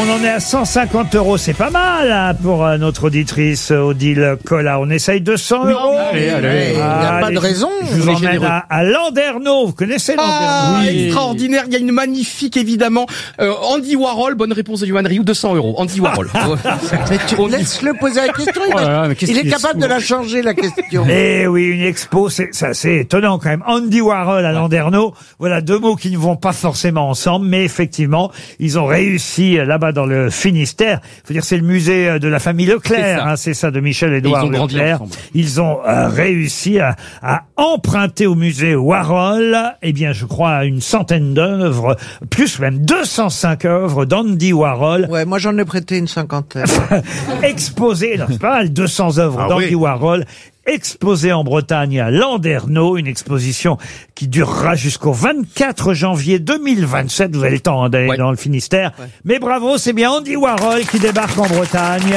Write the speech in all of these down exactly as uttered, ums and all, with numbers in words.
On en est à cent cinquante euros, c'est pas mal hein, pour euh, notre auditrice Odile Collat. On essaye deux cents euros. Allez, allez. Il n'y a pas de raison. Je vous emmène à, à Landerneau. Vous connaissez Landerneau? Ah, Oui. extraordinaire. Il y a une magnifique, évidemment. Euh, Andy Warhol, bonne réponse de Yoann Rioux, deux cents euros. Andy Warhol. Mais tu laisse-le poser la question. Il, Oh là va- là, mais qu'est-ce il est qu'il est capable de la changer, la question. Eh oui, une expo, c'est ça, c'est étonnant quand même. Andy Warhol à Landerneau, voilà deux mots qui ne vont pas forcément ensemble, mais effectivement, ils ont réussi euh, là-bas dans le Finistère. Faut dire, c'est le musée euh, de la famille Leclerc, C'est ça. hein, c'est ça, de Michel-Édouard Et ils ont grandi Leclerc. ensemble. Ils ont euh, réussi à, à emprunter au musée Warhol, eh bien, je crois, à une centaine d'œuvres, plus même deux cent cinq œuvres d'Andy Warhol. Ouais, moi j'en ai prêté une cinquantaine. Exposé, non, c'est pas mal, deux cents œuvres Ah d'Andy oui. Warhol, exposées en Bretagne à Landerneau, une exposition qui durera jusqu'au vingt-quatre janvier deux mille vingt-sept. Vous avez le temps hein, d'aller Ouais. dans le Finistère. Mais bravo, c'est bien Andy Warhol qui débarque en Bretagne.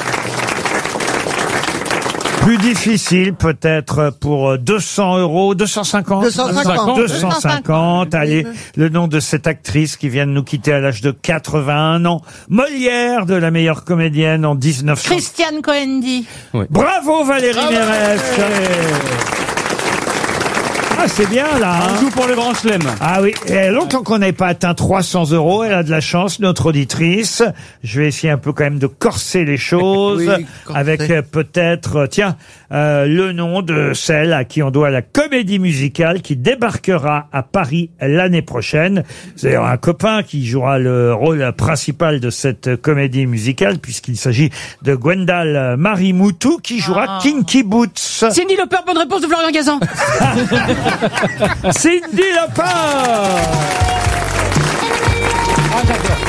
Plus difficile peut-être pour deux cents euros, deux cent cinquante deux cent cinquante. deux cent cinquante, allez, le nom de cette actrice qui vient de nous quitter à l'âge de quatre-vingt-un ans. Molière de la meilleure comédienne en dix-neuf cents. Christiane Coendi. Bravo Valérie Mérès. Ah, c'est bien là. hein. On joue pour le Grand Chelem. Ah oui, et longtemps qu'on n'avait pas atteint trois cents euros. Elle a de la chance, notre auditrice. Je vais essayer un peu quand même de corser les choses Oui, corser. avec euh, peut-être, euh, tiens, euh, le nom de celle à qui on doit la comédie musicale qui débarquera à Paris l'année prochaine. C'est d'ailleurs un copain qui jouera le rôle principal de cette comédie musicale puisqu'il s'agit de Gwendal Marie Moutou qui jouera Ah. Kinky Boots. Cindy Lauper, bonne réponse de Florian Gazan. Cindy Lauper. Ah, j'adore.